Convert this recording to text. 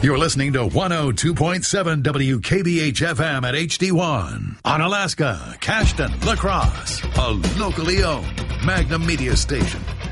You're listening to 102.7 WKBH-FM at HD1. On Alaska, Cashton, La Crosse, a locally owned Magnum Media station.